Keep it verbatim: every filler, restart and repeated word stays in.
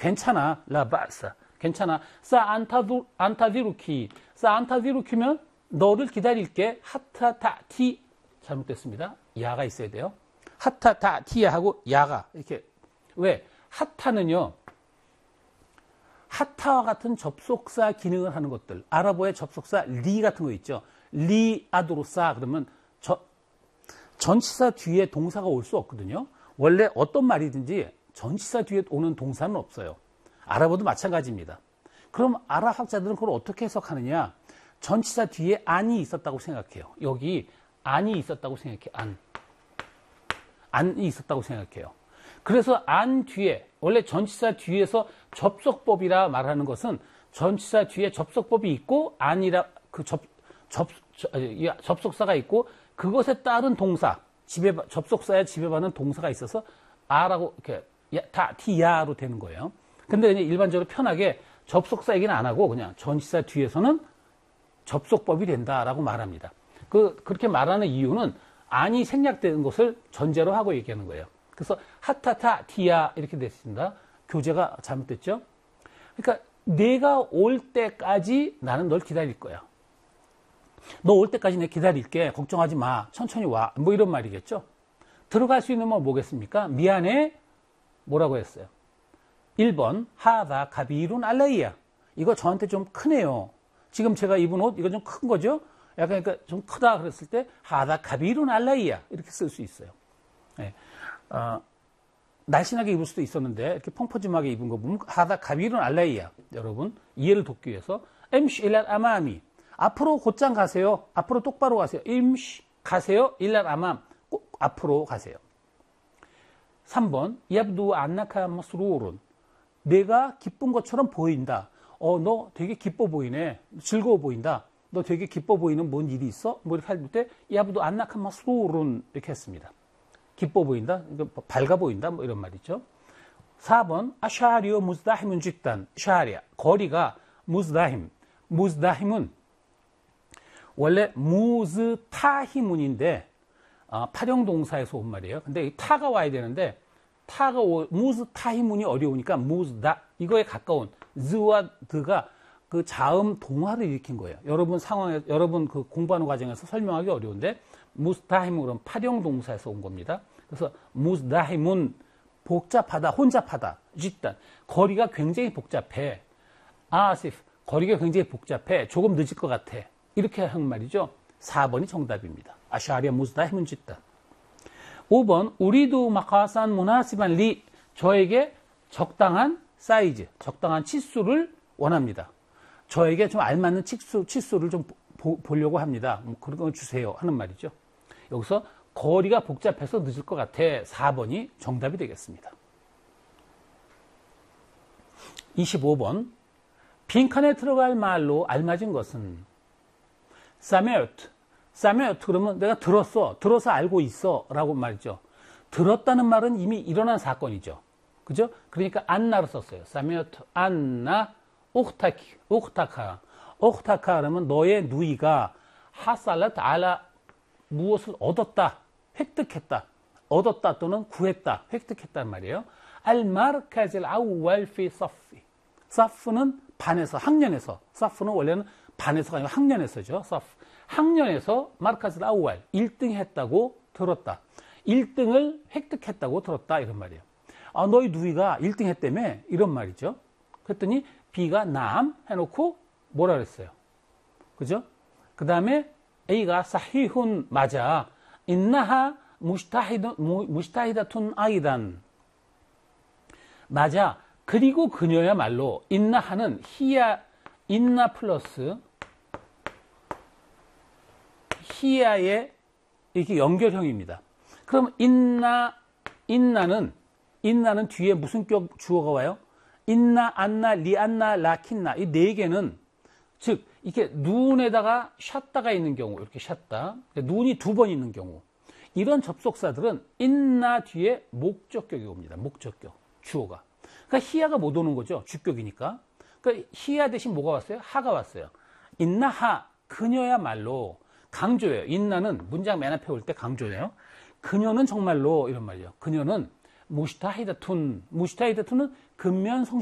괜찮아. 라 바사. 괜찮아. 사 안타두, 안타디루키. 사 안타디루키면 너를 기다릴게. 하타 타 티. 잘못됐습니다. 야가 있어야 돼요. 하타 타 티야 하고 야가. 이렇게. 왜? 하타는요. 하타와 같은 접속사 기능을 하는 것들. 아랍어의 접속사 리 같은 거 있죠. 리 아드로사. 그러면 저, 전치사 뒤에 동사가 올 수 없거든요. 원래 어떤 말이든지 전치사 뒤에 오는 동사는 없어요. 아랍어도 마찬가지입니다. 그럼 아랍 학자들은 그걸 어떻게 해석하느냐? 전치사 뒤에 안이 있었다고 생각해요. 여기 안이 있었다고 생각해. 안. 안이 있었다고 생각해요. 그래서 안 뒤에, 원래 전치사 뒤에서 접속법이라 말하는 것은 전치사 뒤에 접속법이 있고 안이라 그 접, 접, 접, 접속사가 있고 그것에 따른 동사, 지배, 접속사에 지배받는 동사가 있어서 아라고 이렇게 다 티야로 되는 거예요. 근데 그냥 일반적으로 편하게 접속사 얘기는 안 하고 그냥 전치사 뒤에서는 접속법이 된다라고 말합니다. 그, 그렇게 말하는 이유는 안이 생략되는 것을 전제로 하고 얘기하는 거예요. 그래서 하타타 티야 이렇게 됐습니다. 교재가 잘못됐죠? 그러니까 내가 올 때까지 나는 널 기다릴 거야. 너 올 때까지 내가 기다릴게. 걱정하지 마. 천천히 와. 뭐 이런 말이겠죠? 들어갈 수 있는 건 뭐겠습니까? 미안해. 뭐라고 했어요? 일 번 하다 가비룬 알레이야. 이거 저한테 좀 크네요. 지금 제가 입은 옷 이거 좀 큰 거죠? 약간 그러니까 좀 크다 그랬을 때 하다 가비룬 알레이야 이렇게 쓸 수 있어요. 네. 어, 날씬하게 입을 수도 있었는데 이렇게 펑퍼짐하게 입은 거 보면 하다 가비룬 알레이야. 여러분 이해를 돕기 위해서 엠시 일랄 아마미 앞으로 곧장 가세요. 앞으로 똑바로 가세요. 임시 가세요. 일랄 아맘 꼭 앞으로 가세요. 삼 번 яб두 안나카 마스루른 내가 기쁜 것처럼 보인다. 어, 너 되게 기뻐 보이네. 즐거워 보인다. 너 되게 기뻐 보이는 뭔 일이 있어? 뭐 이렇게 할 때 야부도 안나카 마스루른 이렇게 했습니다. 기뻐 보인다. 밝아 보인다. 뭐 이런 말이죠. 사 번 아샤리오 무즈다힘은 짓단 샤리아 거리가 무즈다힘 무즈다힘은 원래 무즈타히문인데 어, 파령동사에서 온 말이에요. 근데 이 타가 와야 되는데 타가 오, 무즈타히문이 어려우니까 무즈다 이거에 가까운 즈와 드가 그 자음 동화를 일으킨 거예요. 여러분 상황에 여러분 그 공부하는 과정에서 설명하기 어려운데 무즈다히문 그럼 파령동사에서 온 겁니다. 그래서 무즈다히문 복잡하다, 혼잡하다, 짓단 거리가 굉장히 복잡해. 아시프 거리가 굉장히 복잡해. 조금 늦을 것 같아. 이렇게 한 말이죠. 사 번이 정답입니다. 아샤리아 무즈다히문 짓단. 오 번 우리도 마카산 무나시반 리 저에게 적당한 사이즈, 적당한 치수를 원합니다. 저에게 좀 알맞는 치수, 치수를 좀 보, 보려고 합니다. 뭐 그런 거 주세요 하는 말이죠. 여기서 거리가 복잡해서 늦을 것 같아. 사 번이 정답이 되겠습니다. 이십오 번 빈칸에 들어갈 말로 알맞은 것은 사메어트 사메어트 그러면 내가 들었어. 들어서 알고 있어 라고 말이죠. 들었다는 말은 이미 일어난 사건이죠. 그죠? 그러니까 안나를 썼어요. 사메어트 안나 옥타키 옥타카 옥타카 그러면 너의 누이가 하살랏 알라 무엇을 얻었다. 획득했다. 얻었다 또는 구했다. 획득했단 말이에요. 알마르카질 아우왈 피 사피 사프는 반에서 학년에서 사프는 원래는 반에서가 아니고 학년에서죠. 사프 학년에서 마르카질 아우왈 일 등 했다고 들었다. 일 등을 획득했다고 들었다 이런 말이에요. 아, 너희 누이가 일 등 했다며 이런 말이죠. 그랬더니 B가 남 해놓고 뭐라 그랬어요? 그죠? 그 다음에 A가 사히훈 맞아. 인나하 무시타히다툰 아이단 맞아. 그리고 그녀야말로 인나하는 히야 인나 플러스 히야의 이렇게 연결형입니다. 그럼 인나 인나는 인나는 뒤에 무슨 격 주어가 와요? 인나, 안나, 리안나, 라킨나 이 네 개는 즉 이렇게 눈에다가 샷다가 있는 경우 이렇게 샷다 눈이 두 번 있는 경우 이런 접속사들은 인나 뒤에 목적격이 옵니다. 목적격 주어가 그러니까 히야가 못 오는 거죠. 주격이니까. 그러니까 히야 대신 뭐가 왔어요? 하가 왔어요. 인나하 그녀야말로 강조예요. 인나는 문장 맨 앞에 올 때 강조예요. 그녀는 정말로 이런 말이에요. 그녀는 무시타히다툰 무시타히다툰은 근면성